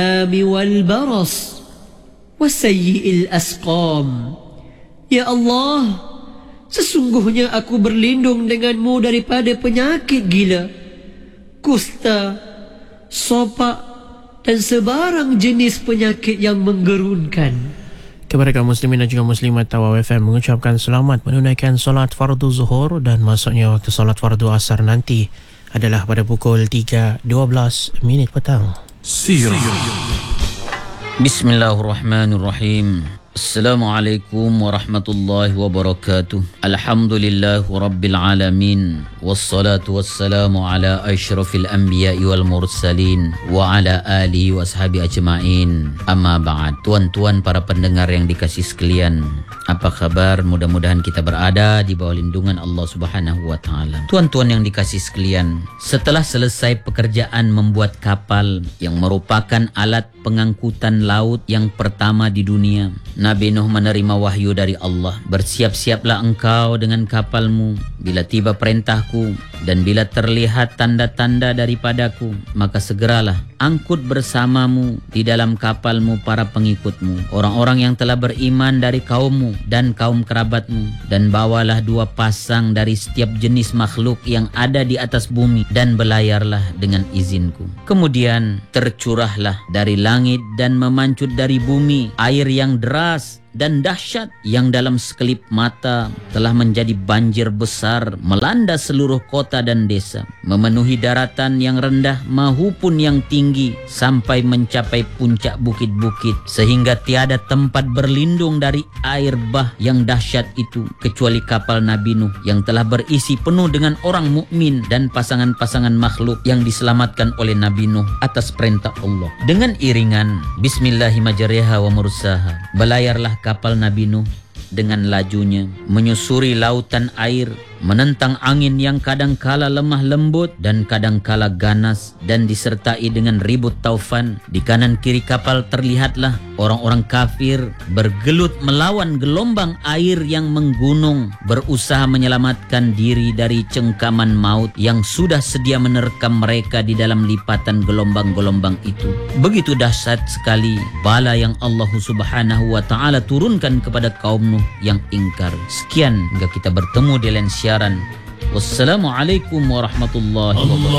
والبرص وسيء الأسقام. Ya Allah, sesungguhnya aku berlindung denganmu daripada penyakit gila, kusta, sopak dan sebarang jenis penyakit yang menggerunkan. Kepada kaum muslimin dan juga muslimat Tawau FM mengucapkan selamat menunaikan solat fardu zuhur, dan masuknya waktu solat fardu asar nanti adalah pada pukul 3.12 petang. Sirah. Bismillahirrahmanirrahim. Assalamualaikum warahmatullahi wabarakatuh. Alhamdulillahi rabbil alamin. Wassalatu wassalamu ala asyrafil anbiya'i wal mursalin wa ala alihi wa ashabi ajma'in. Amma ba'd. Tuan-tuan para pendengar yang dikasih sekalian, apa kabar? Mudah-mudahan kita berada di bawah lindungan Allah Subhanahu wa taala. Tuan-tuan yang dikasih sekalian, setelah selesai pekerjaan membuat kapal yang merupakan alat pengangkutan laut yang pertama di dunia, Nabi Nuh menerima wahyu dari Allah. Bersiap-siaplah engkau dengan kapalmu bila tiba perintahku, dan bila terlihat tanda-tanda daripadaku, maka segeralah angkut bersamamu di dalam kapalmu para pengikutmu, orang-orang yang telah beriman dari kaummu dan kaum kerabatmu, dan bawalah 2 pasang dari setiap jenis makhluk yang ada di atas bumi, dan belayarlah dengan izinku. Kemudian tercurahlah dari langit dan memancut dari bumi air yang deras dan dahsyat, yang dalam sekelip mata telah menjadi banjir besar melanda seluruh kota dan desa, memenuhi daratan yang rendah maupun yang tinggi sampai mencapai puncak bukit-bukit, sehingga tiada tempat berlindung dari air bah yang dahsyat itu kecuali kapal Nabi Nuh yang telah berisi penuh dengan orang mukmin dan pasangan-pasangan makhluk yang diselamatkan oleh Nabi Nuh atas perintah Allah. Dengan iringan Bismillahirrahmanirrahim wa mursaha, belayarlah kapal Nabi Nuh dengan lajunya menyusuri lautan air, menentang angin yang kadangkala lemah lembut dan kadangkala ganas, dan disertai dengan ribut taufan. Di kanan kiri kapal terlihatlah orang-orang kafir bergelut melawan gelombang air yang menggunung, berusaha menyelamatkan diri dari cengkaman maut yang sudah sedia menerkam mereka di dalam lipatan gelombang-gelombang itu. Begitu dahsyat sekali bala yang Allah Subhanahu wa taala turunkan kepada kaum Nuh yang ingkar. Sekian, hingga kita bertemu di lain siaran. Wassalamualaikum warahmatullahi wabarakatuh.